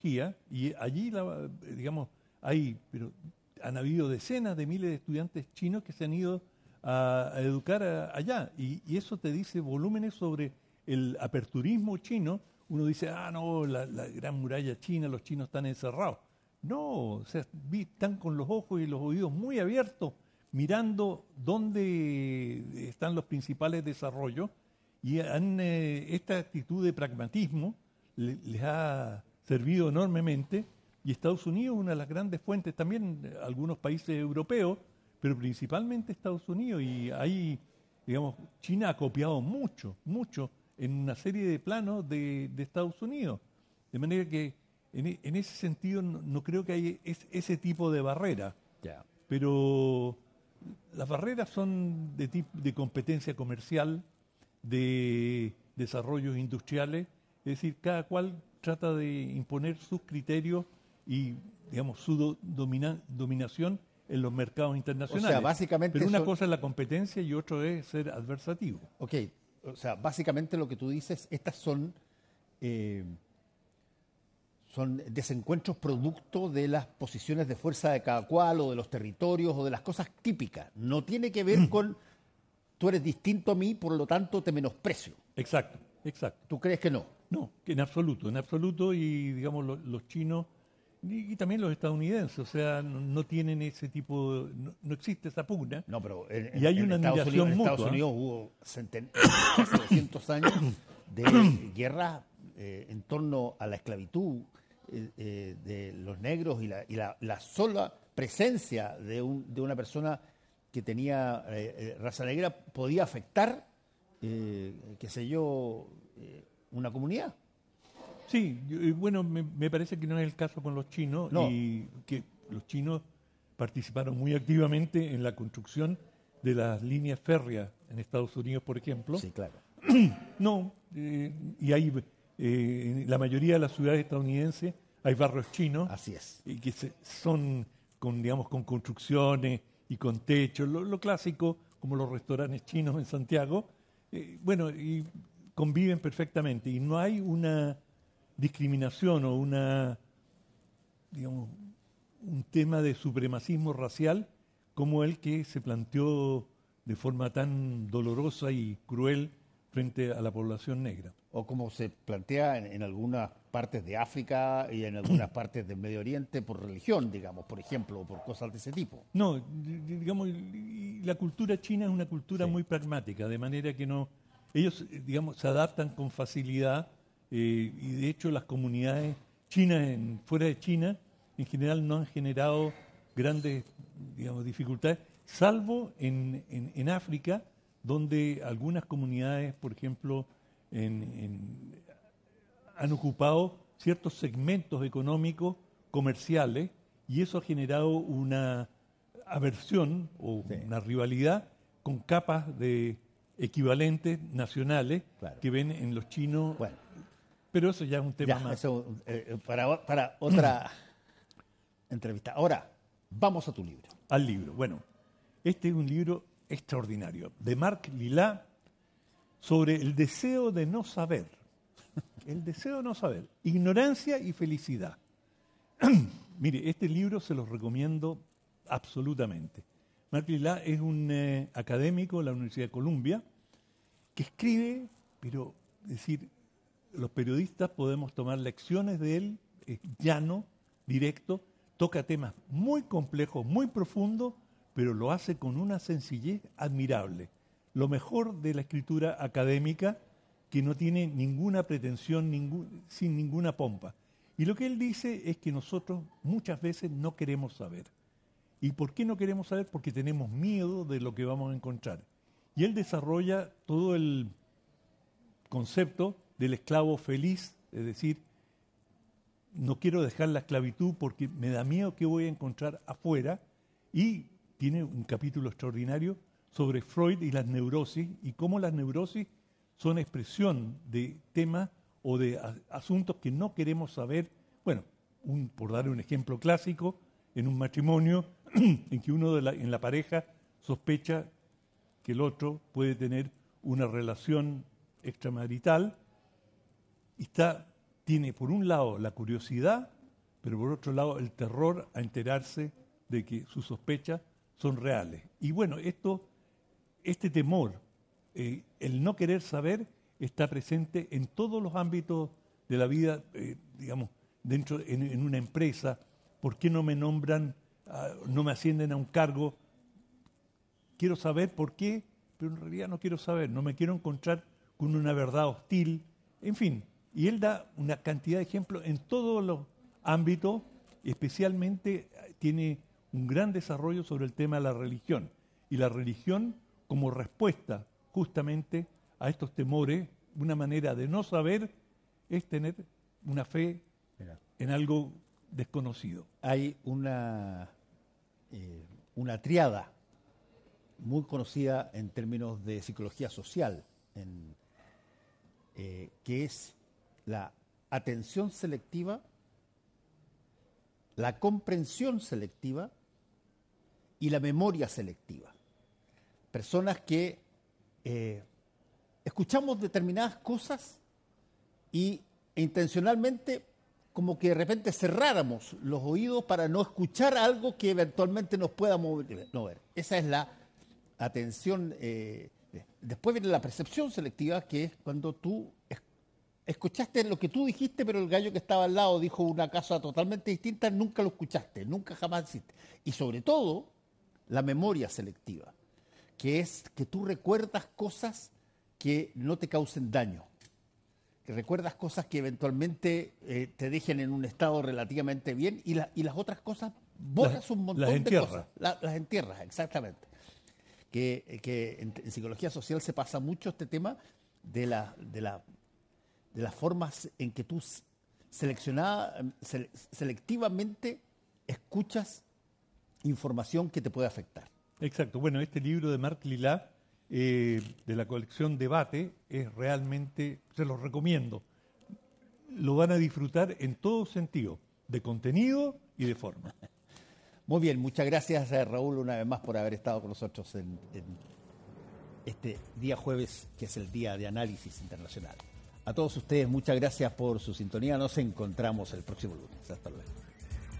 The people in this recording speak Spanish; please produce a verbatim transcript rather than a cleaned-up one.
y allí, la, digamos, hay, pero han habido decenas de miles de estudiantes chinos que se han ido a, a educar a, allá, y, y eso te dice volúmenes sobre el aperturismo chino. Uno dice, ah, no, la, la gran muralla china, los chinos están encerrados. No, o sea, vi, están con los ojos y los oídos muy abiertos, mirando dónde están los principales desarrollos, y han, eh, esta actitud de pragmatismo le, les ha servido enormemente, y Estados Unidos es una de las grandes fuentes, también algunos países europeos, pero principalmente Estados Unidos, y ahí, digamos, China ha copiado mucho, mucho en una serie de planos de, de Estados Unidos, de manera que en, en ese sentido no, no creo que haya es, ese tipo de barrera, yeah. Pero las barreras son de, tipo, de competencia comercial, de desarrollos industriales, es decir, cada cual trata de imponer sus criterios y, digamos, su do, domina, dominación en los mercados internacionales. O sea, básicamente Pero una son... cosa es la competencia y otro es ser adversativo. Ok, o sea, básicamente lo que tú dices, estas son, eh, son desencuentros producto de las posiciones de fuerza de cada cual o de los territorios o de las cosas típicas. No tiene que ver con tú eres distinto a mí, por lo tanto te menosprecio. Exacto, exacto. ¿Tú crees que no? No, que en absoluto, en absoluto, y digamos lo, los chinos y, y también los estadounidenses, o sea, no, no tienen ese tipo, de, no, no existe esa pugna. No, pero en, y hay en una Estados admiración Unidos, en mutua. Estados Unidos hubo centen, casi doscientos años de guerra eh, en torno a la esclavitud eh, eh, de los negros y la, y la, la sola presencia de, un, de una persona que tenía eh, eh, raza negra podía afectar, eh, qué sé yo, eh, una comunidad. Sí, yo, bueno, me, me parece que no es el caso con los chinos, no. y que los chinos participaron muy activamente en la construcción de las líneas férreas en Estados Unidos, por ejemplo. Sí, claro. No, eh, y hay, eh, en la mayoría de las ciudades estadounidenses hay barrios chinos. Así es. Y que se, son, con, digamos, con construcciones y con techos, lo, lo clásico, como los restaurantes chinos en Santiago. Eh, bueno, y conviven perfectamente, y no hay una discriminación o una, digamos, un tema de supremacismo racial como el que se planteó de forma tan dolorosa y cruel frente a la población negra. O como se plantea en, en algunas partes de África y en algunas partes del Medio Oriente por religión, digamos, por ejemplo, o por cosas de ese tipo. No, digamos, la cultura china es una cultura sí. muy pragmática, de manera que no, ellos, digamos, se adaptan con facilidad. Eh, y de hecho las comunidades chinas en, fuera de China en general no han generado grandes, digamos, dificultades, salvo en, en, en África, donde algunas comunidades, por ejemplo, en, en, han ocupado ciertos segmentos económicos comerciales, y eso ha generado una aversión o sí. una rivalidad con capas de equivalentes nacionales claro. que ven en los chinos. Bueno. Pero eso ya es un tema ya, más. Eso, eh, para, para otra entrevista. Ahora, vamos a tu libro. Al libro. Bueno, este es un libro extraordinario, de Marc Lillard, sobre el deseo de no saber. El deseo de no saber. Ignorancia y felicidad. Mire, este libro se los recomiendo absolutamente. Marc Lillard es un eh, académico de la Universidad de Columbia que escribe, pero, es decir, los periodistas podemos tomar lecciones de él, es llano, directo, toca temas muy complejos, muy profundos, pero lo hace con una sencillez admirable. Lo mejor de la escritura académica, que no tiene ninguna pretensión, ningún, sin ninguna pompa. Y lo que él dice es que nosotros muchas veces no queremos saber. ¿Y por qué no queremos saber? Porque tenemos miedo de lo que vamos a encontrar. Y él desarrolla todo el concepto del esclavo feliz, es decir, no quiero dejar la esclavitud porque me da miedo que voy a encontrar afuera, y tiene un capítulo extraordinario sobre Freud y las neurosis y cómo las neurosis son expresión de temas o de a, asuntos que no queremos saber. Bueno, un, por dar un ejemplo clásico, en un matrimonio en que uno de la, en la pareja sospecha que el otro puede tener una relación extramarital, y está tiene por un lado la curiosidad, pero por otro lado el terror a enterarse de que sus sospechas son reales. Y bueno, esto, este temor, eh, el no querer saber, está presente en todos los ámbitos de la vida, eh, digamos, dentro en, en una empresa. ¿Por qué no me nombran, uh, no me ascienden a un cargo? Quiero saber por qué, pero en realidad no quiero saber, no me quiero encontrar con una verdad hostil, en fin. Y él da una cantidad de ejemplos en todos los ámbitos, especialmente tiene un gran desarrollo sobre el tema de la religión. Y la religión como respuesta justamente a estos temores, una manera de no saber es tener una fe Mira. en algo desconocido. Hay una, eh, una triada muy conocida en términos de psicología social, en, eh, que es la atención selectiva, la comprensión selectiva y la memoria selectiva. Personas que eh, escuchamos determinadas cosas y e intencionalmente como que de repente cerráramos los oídos para no escuchar algo que eventualmente nos pueda mover. No ver. Esa es la atención. Eh, después viene la percepción selectiva, que es cuando tú es, escuchaste lo que tú dijiste, pero el gallo que estaba al lado dijo una cosa totalmente distinta, nunca lo escuchaste, nunca jamás hiciste. Y sobre todo, la memoria selectiva, que es que tú recuerdas cosas que no te causen daño, que recuerdas cosas que eventualmente eh, te dejen en un estado relativamente bien y, la, y las otras cosas borras las, un montón las de cosas. La, las entierras, exactamente. Que, que en, en psicología social se pasa mucho este tema de, la, de, la, de las formas en que tú seleccionada, sele, selectivamente escuchas información que te puede afectar. Exacto. Bueno, este libro de Marc Lillard, eh, de la colección Debate, es realmente, se los recomiendo. Lo van a disfrutar en todo sentido, de contenido y de forma. Muy bien, muchas gracias a Raúl una vez más por haber estado con nosotros en, en este día jueves, que es el Día de Análisis Internacional. A todos ustedes, muchas gracias por su sintonía. Nos encontramos el próximo lunes. Hasta luego.